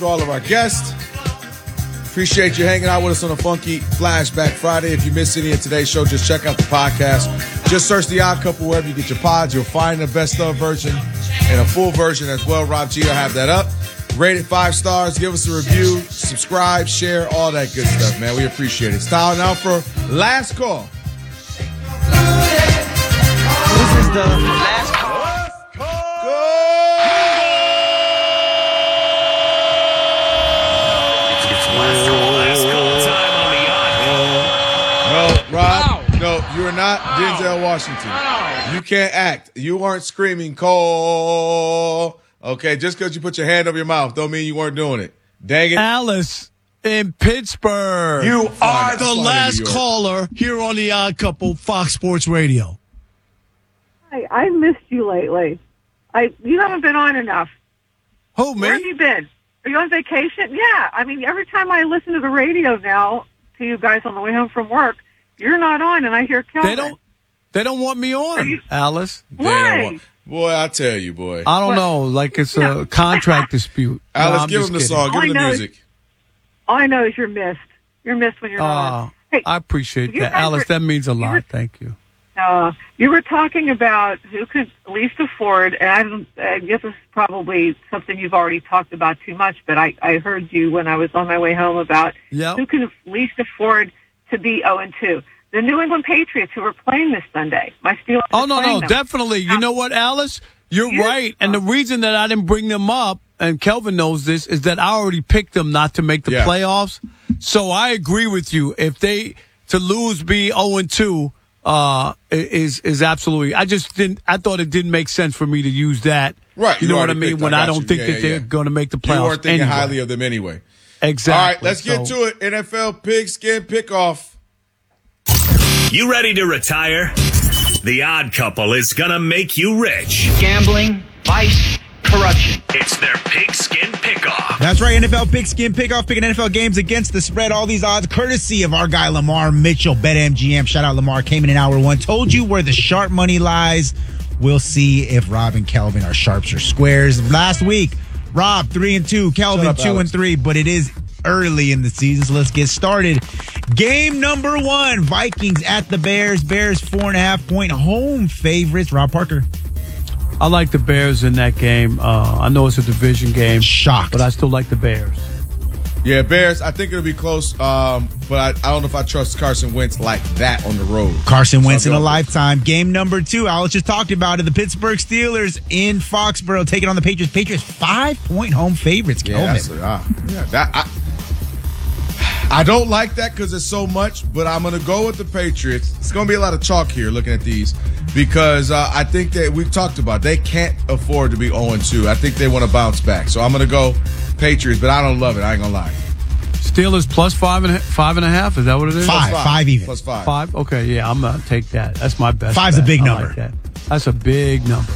all of our guests. Appreciate you hanging out with us on a Funky Flashback Friday. If you missed any of today's show, just check out the podcast. Just search The Odd Couple wherever you get your pods. You'll find the best of version and a full version as well. Rob G will have that up. Rate it 5 stars. Give us a review. Subscribe, share, all that good stuff, man. We appreciate it. It's time now for Last Call. This is the Last Call. Rob, no, you are not Denzel Washington. You can't act. You weren't screaming, call. Okay, just because you put your hand over your mouth don't mean you weren't doing it. Dang it. Alice in Pittsburgh. You are the last caller here on The Odd Couple, Fox Sports Radio. Hi, I missed you lately. You haven't been on enough. Who, me? Where have you been? Are you on vacation? Yeah. I mean, every time I listen to the radio now, to you guys on the way home from work, you're not on, and I hear Kelvin. They don't want me on, Alice. Why? Boy, I tell you, boy. I don't know. Like it's a contract dispute. Alice, give him the song. Give him the music. All I know is you're missed. You're missed when you're not on. Hey, I appreciate that. Alice, that means a lot. Thank you. You were talking about who could least afford, and I guess this is probably something you've already talked about too much, but I heard you when I was on my way home about who can least afford to be 0-2. The New England Patriots, who are playing this Sunday. My Steelers. Oh, no, definitely. You know what, Alice? You're right. And the reason that I didn't bring them up, and Kelvin knows this, is that I already picked them not to make the playoffs. So I agree with you. If they to lose be 0-2 is absolutely. I thought it didn't make sense for me to use that. Right. You know what I mean? When I don't think that they're going to make the playoffs. You weren't thinking highly of them anyway. Exactly. All right, let's get to it. NFL Pigskin Pickoff. You ready to retire? The Odd Couple is gonna make you rich. Gambling, vice, corruption. It's their Pigskin Pickoff. That's right, NFL Pigskin Pickoff, picking NFL games against the spread. All these odds courtesy of our guy Lamar Mitchell, BetMGM. Shout out Lamar, came in hour 1. Told you where the sharp money lies. We'll see if Rob and Kelvin are sharps or squares. Last week, Rob 3-2, Kelvin 2-3, but it is early in the season, so let's get started. Game number 1, Vikings at the Bears. Bears 4.5-point home favorites. Rob Parker. I like the Bears in that game. I know it's a division game. Shocked. But I still like the Bears. Yeah, Bears, I think it'll be close, but I don't know if I trust Carson Wentz like that on the road. Carson Wentz in a lifetime. Game number 2, Alex just talked about it. The Pittsburgh Steelers in Foxborough taking on the Patriots. Patriots 5-point home favorites. I don't like that because it's so much, but I'm going to go with the Patriots. It's going to be a lot of chalk here looking at these because I think that we've talked about they can't afford to be 0-2. I think they want to bounce back. So I'm going to go Patriots, but I don't love it. I ain't going to lie. Steelers plus 5.5. Is that what it is? Five even. Plus 5. 5? Okay, yeah, I'm going to take that. That's my best. 5's a big number. Like that. That's a big number.